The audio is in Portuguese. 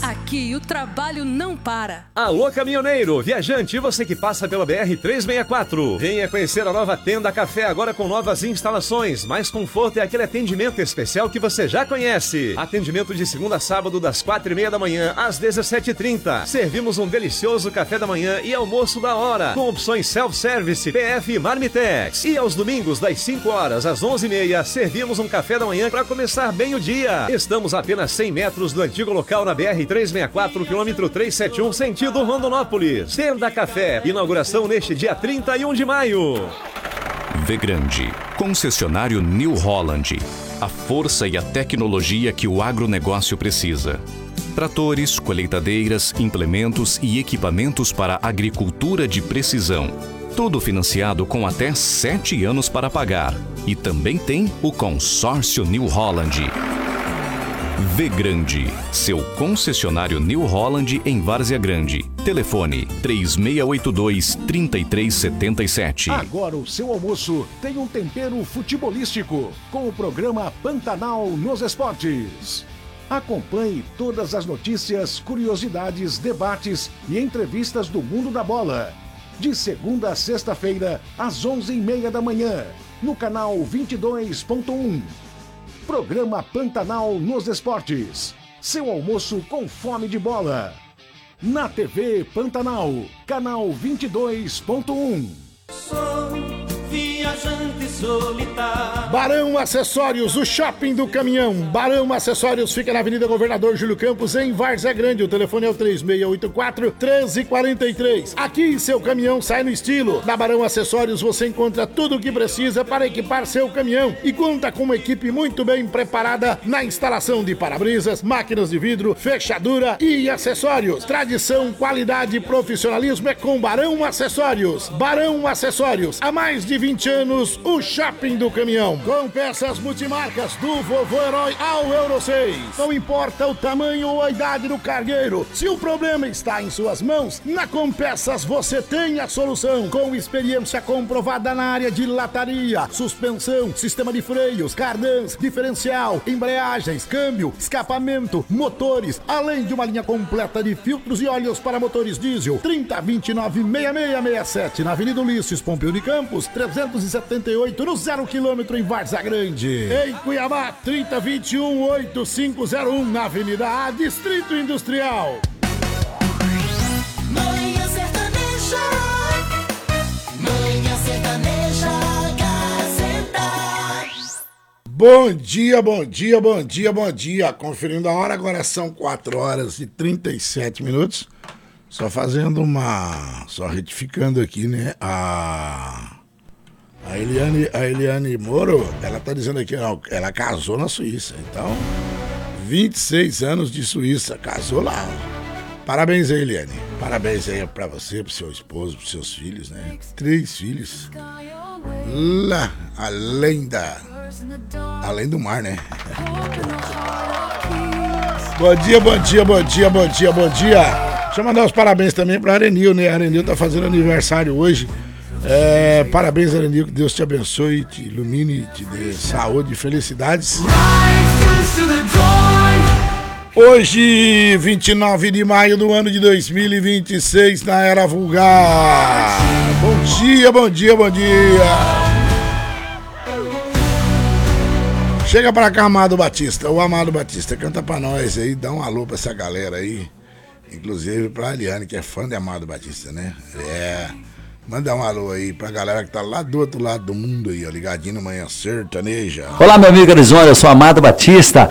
Aqui o trabalho não para. Alô, caminhoneiro, viajante, você que passa pela BR-364. Venha conhecer a nova Tenda Café agora com novas instalações, mais conforto e aquele atendimento especial que você já conhece. Atendimento de segunda a sábado das 4h30 da manhã às 17h30. Servimos um delicioso café da manhã e almoço da hora, com opções self-service, PF e Marmitex. E aos domingos das 5 horas às 11h30, servimos um café da manhã para começar bem o dia. Estamos a apenas 100 metros do antigo local na BR-364, quilômetro 371, sentido Rondonópolis. Tenda Café, inauguração neste dia 31 de maio. Vegrande, concessionário New Holland. A força e a tecnologia que o agronegócio precisa. Tratores, colheitadeiras, implementos e equipamentos para agricultura de precisão. Tudo financiado com até 7 anos para pagar. E também tem o consórcio New Holland. Vegrande, seu concessionário New Holland em Várzea Grande. Telefone 3682-3377. Agora o seu almoço tem um tempero futebolístico com o programa Pantanal nos Esportes. Acompanhe todas as notícias, curiosidades, debates e entrevistas do mundo da bola. De segunda a sexta-feira, às 11h30 da manhã, no canal 22.1. Programa Pantanal nos Esportes. Seu almoço com fome de bola. Na TV Pantanal, canal 22.1. Sou viajante solitário. Barão Acessórios, o shopping do caminhão. Barão Acessórios fica na Avenida Governador Júlio Campos, em Várzea Grande. O telefone é o 3684-1343. Aqui seu caminhão sai no estilo. Na Barão Acessórios você encontra tudo o que precisa para equipar seu caminhão e conta com uma equipe muito bem preparada na instalação de para-brisas, máquinas de vidro, fechadura e acessórios. Tradição, qualidade e profissionalismo é com Barão Acessórios. Barão Acessórios, há mais de 20 anos, o shopping do caminhão. Com peças multimarcas do Vovô Herói ao Euro 6. Não importa o tamanho ou a idade do cargueiro, se o problema está em suas mãos, na Compeças você tem a solução. Com experiência comprovada na área de lataria, suspensão, sistema de freios, cardãs, diferencial, embreagens, câmbio, escapamento, motores, além de uma linha completa de filtros e óleos para motores diesel. 3029-6667 na Avenida Ulisses Pompeu de Campos, 378 no 0 km em Várzea Grande. Em Cuiabá, 3021-8501 na Avenida A, Distrito Industrial. Manhã Sertaneja, Manhã Sertaneja, Gazeta. Bom dia, bom dia, bom dia, bom dia. Conferindo a hora, agora são 4 horas e 37 minutos. Só fazendo só retificando aqui, né? A Eliane Moro, ela tá dizendo aqui, não, ela casou na Suíça. Então, 26 anos de Suíça, casou lá. Parabéns aí, Eliane. Parabéns aí pra você, pro seu esposo, pros seus filhos, né? 3 filhos. Lá, além do mar, né? Bom dia, bom dia, bom dia, bom dia, bom dia. Deixa eu mandar os parabéns também pra Arenil, né? A Arenil tá fazendo aniversário hoje. Parabéns, Arenil, que Deus te abençoe, te ilumine, te dê saúde e felicidades. Hoje, 29 de maio do ano de 2026, na Era Vulgar. Bom dia, bom dia, bom dia. Chega pra cá, Amado Batista. O Amado Batista canta pra nós aí, dá um alô pra essa galera aí. Inclusive pra Aliane, que é fã de Amado Batista, né? Manda um alô aí pra galera que tá lá do outro lado do mundo aí, ó, ligadinho no Manhã Sertaneja. Olá, meu amigo Arizona, eu sou Amado Batista.